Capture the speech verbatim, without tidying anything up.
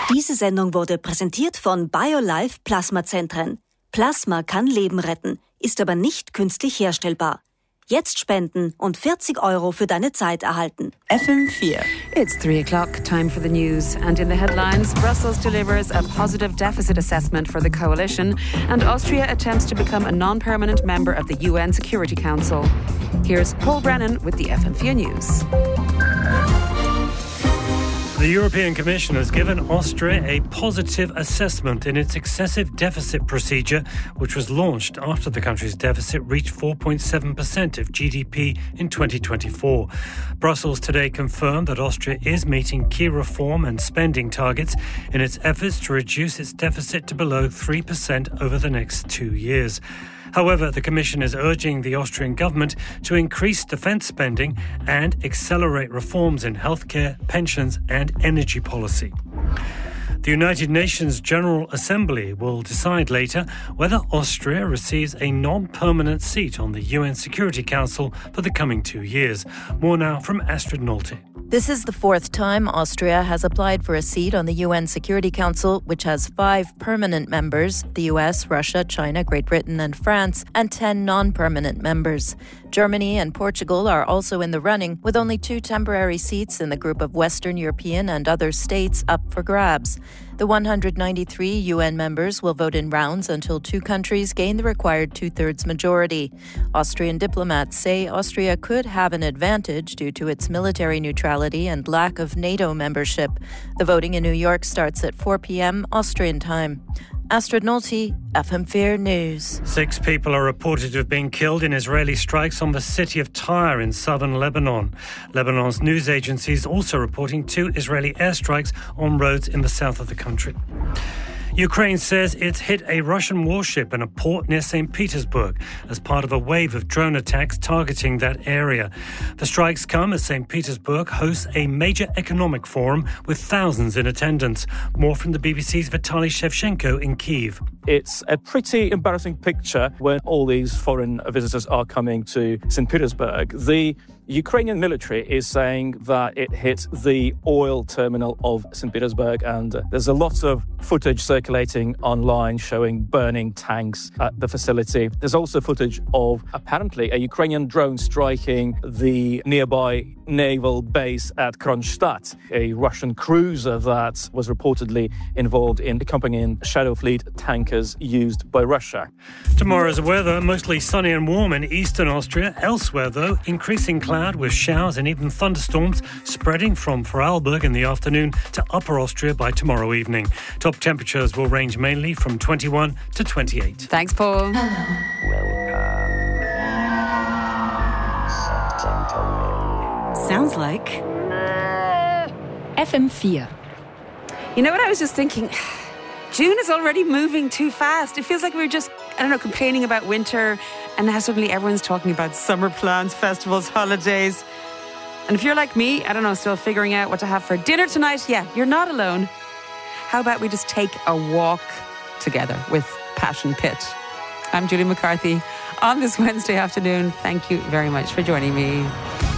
Diese Sendung wurde präsentiert von BioLife Plasmazentren. Plasma kann Leben retten, ist aber nicht künstlich herstellbar. Jetzt spenden und vierzig Euro für deine Zeit erhalten. F M vier. It's three o'clock, time for the news. And in the headlines, Brussels delivers a positive deficit assessment for the coalition, and Austria attempts to become a non-permanent member of the U N Security Council. Here's Paul Brennan with the F M four News. The European Commission has given Austria a positive assessment in its excessive deficit procedure, which was launched after the country's deficit reached four point seven percent of G D P in twenty twenty-four. Brussels today confirmed that Austria is meeting key reform and spending targets in its efforts to reduce its deficit to below three percent over the next two years. However, the Commission is urging the Austrian government to increase defence spending and accelerate reforms in healthcare, pensions and energy policy. The United Nations General Assembly will decide later whether Austria receives a non-permanent seat on the U N Security Council for the coming two years. More now from Astrid Nolte. This is the fourth time Austria has applied for a seat on the U N Security Council, which has five permanent members, the U S, Russia, China, Great Britain and France, and ten non-permanent members. Germany and Portugal are also in the running, with only two temporary seats in the group of Western European and other states up for grabs. The one hundred ninety-three U N members will vote in rounds until two countries gain the required two-thirds majority. Austrian diplomats say Austria could have an advantage due to its military neutrality and lack of NATO membership. The voting in New York starts at four p.m. Austrian time. Astrid Nolte, F M four News. Six people are reported to have been killed in Israeli strikes on the city of Tyre in southern Lebanon. Lebanon's news agencies also reporting two Israeli airstrikes on roads in the south of the country. Ukraine says it's hit a Russian warship in a port near Saint Petersburg as part of a wave of drone attacks targeting that area. The strikes come as Saint Petersburg hosts a major economic forum with thousands in attendance. More from the B B C's Vitaly Shevchenko in Kyiv. It's a pretty embarrassing picture when all these foreign visitors are coming to Saint Petersburg. The Ukrainian military is saying that it hit the oil terminal of Saint Petersburg, and uh, there's a lot of footage circulating online showing burning tanks at the facility. There's also footage of apparently a Ukrainian drone striking the nearby naval base at Kronstadt, a Russian cruiser that was reportedly involved in accompanying Shadow Fleet tankers used by Russia. Tomorrow's weather, mostly sunny and warm in eastern Austria. Elsewhere, though, increasing cloud with showers and even thunderstorms spreading from Vorarlberg in the afternoon to Upper Austria by tomorrow evening. Top temperatures will range mainly from twenty-one to twenty-eight. Thanks, Paul. Sounds like F M four. You know what I was just thinking? June is already moving too fast. It feels like we were just, I don't know, complaining about winter, and now suddenly everyone's talking about summer plans, festivals, holidays. And if you're like me, I don't know, still figuring out what to have for dinner tonight, yeah, you're not alone. How about we just take a walk together with Passion Pit? I'm Julie McCarthy on this Wednesday afternoon. Thank you very much for joining me.